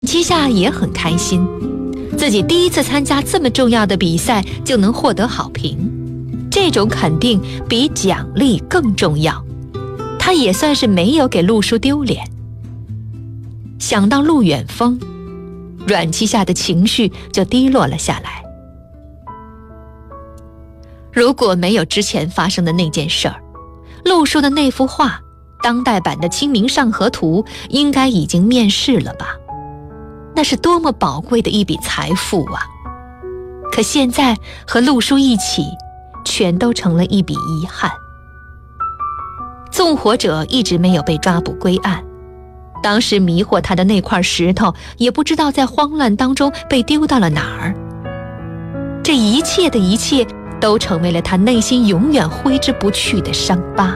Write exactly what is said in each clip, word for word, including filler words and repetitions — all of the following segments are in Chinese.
七夏也很开心，自己第一次参加这么重要的比赛就能获得好评，这种肯定比奖励更重要，他也算是没有给陆叔丢脸。想到陆远峰，阮七夏的情绪就低落了下来。如果没有之前发生的那件事儿，陆叔的那幅画，当代版的《清明上河图》应该已经面世了吧？那是多么宝贵的一笔财富啊！可现在和陆叔一起，全都成了一笔遗憾。纵火者一直没有被抓捕归案，当时迷惑他的那块石头，也不知道在慌乱当中被丢到了哪儿。这一切的一切，都成为了他内心永远挥之不去的伤疤。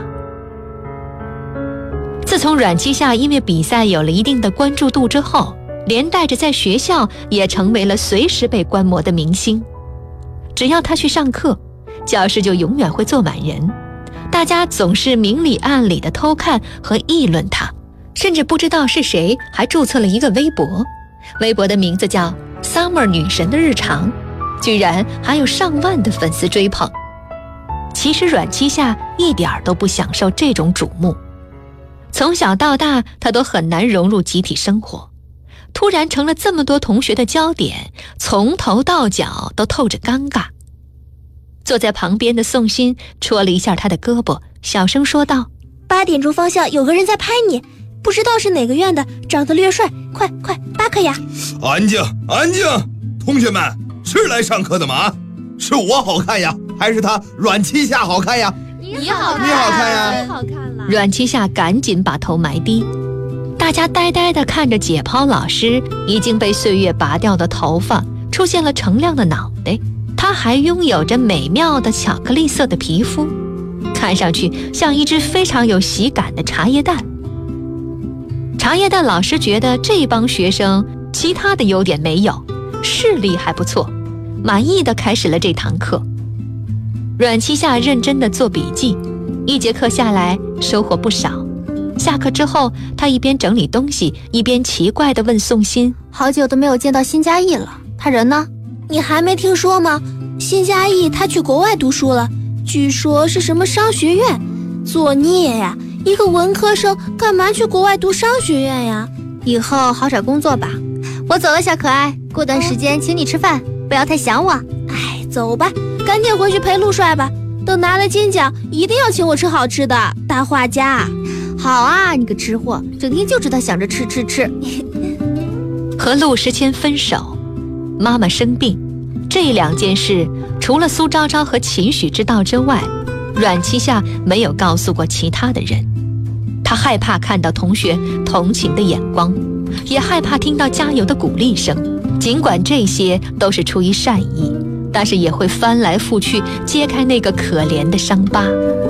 自从阮七夏因为比赛有了一定的关注度之后，连带着在学校也成为了随时被观摩的明星。只要他去上课，教室就永远会坐满人，大家总是明里暗里的偷看和议论他，甚至不知道是谁还注册了一个微博，微博的名字叫 Summer 女神的日常，居然还有上万的粉丝追捧。其实阮七夏一点都不享受这种瞩目，从小到大他都很难融入集体生活，突然成了这么多同学的焦点，从头到脚都透着尴尬。坐在旁边的宋鑫戳了一下他的胳膊，小声说道： 八点钟方向有个人在拍你，不知道是哪个院的，长得略帅，快快扒开呀！ 安静安静，同学们是来上课的吗？是我好看呀，还是他阮七夏好看呀？ 你好看， 你好看呀！ 你好看了。 阮七夏赶紧把头埋低，大家呆呆地看着解剖老师已经被岁月拔掉的头发，出现了澄亮的脑袋，他还拥有着美妙的巧克力色的皮肤，看上去像一只非常有喜感的茶叶蛋。茶叶蛋老师觉得这帮学生其他的优点没有，视力还不错，满意地开始了这堂课。阮七夏认真地做笔记，一节课下来收获不少。下课之后，他一边整理东西，一边奇怪地问宋鑫： 好久都没有见到辛嘉义了，他人呢？你还没听说吗？辛嘉义他去国外读书了，据说是什么商学院。作孽呀，一个文科生干嘛去国外读商学院呀？以后好找工作吧。我走了，小可爱，过段时间请你吃饭，不要太想我。哎，走吧，赶紧回去陪陆帅吧，等拿了金奖一定要请我吃好吃的，大画家。好啊，你个吃货，整天就知道想着吃吃吃。 和陆时谦分手，妈妈生病，这两件事除了苏昭昭和秦许知道之外，阮七夏没有告诉过其他的人。他害怕看到同学同情的眼光，也害怕听到加油的鼓励声，尽管这些都是出于善意，但是也会翻来覆去揭开那个可怜的伤疤。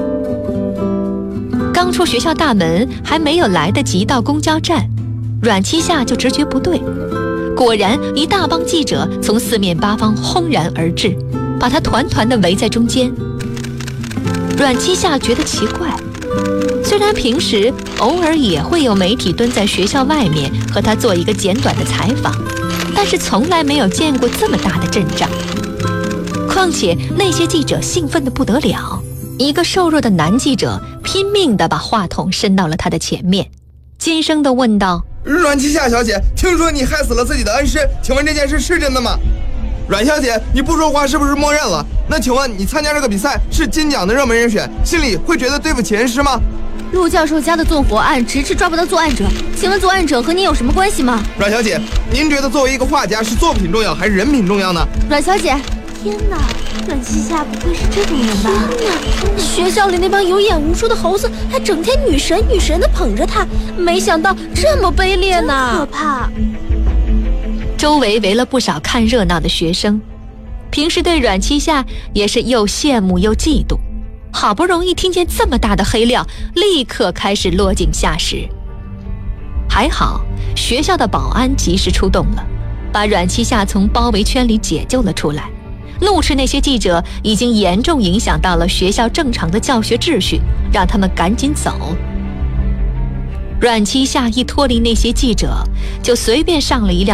刚出学校大门，还没有来得及到公交站，阮七夏就直觉不对，果然一大帮记者从四面八方轰然而至，把他团团地围在中间。阮七夏觉得奇怪，虽然平时偶尔也会有媒体蹲在学校外面和他做一个简短的采访，但是从来没有见过这么大的阵仗。况且那些记者兴奋得不得了，一个瘦弱的男记者拼命地把话筒伸到了他的前面，尖声地问道： 阮七夏小姐，听说你害死了自己的恩师，请问这件事是真的吗？阮小姐，你不说话是不是默认了？那请问你参加这个比赛是金奖的热门人选，心里会觉得对不起恩师吗？ 陆教授家的纵火案迟迟抓不到作案者，请问作案者和您有什么关系吗？ 阮小姐，您觉得作为一个画家是作品重要还是人品重要呢？ 阮小姐，天哪，阮七夏不会是这种人吧？天哪，学校里那帮有眼无珠的猴子还整天女神女神的捧着她，没想到这么卑劣呢，可怕。 周围围了不少看热闹的学生，平时对阮七夏也是又羡慕又嫉妒，好不容易听见这么大的黑料，立刻开始落井下石。还好学校的保安及时出动了，把阮七夏从包围圈里解救了出来。怒斥那些记者已经严重影响到了学校正常的教学秩序，让他们赶紧走。 阮七夏一脱离那些记者，就随便上了一辆